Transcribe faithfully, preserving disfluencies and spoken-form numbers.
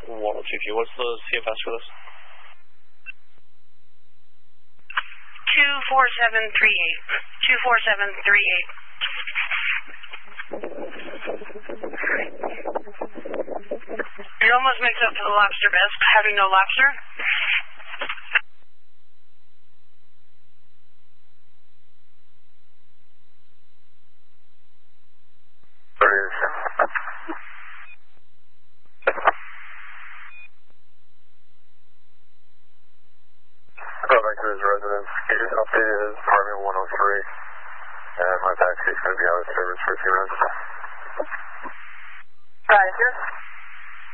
one oh two Q. What's the C F S for this? two four seven three eight. two four seven three eight. It almost makes up for the lobster best, having no lobster. Go back to his residence. He just updated his apartment one oh three. And my taxi is going to be out of service for a few minutes. Roger.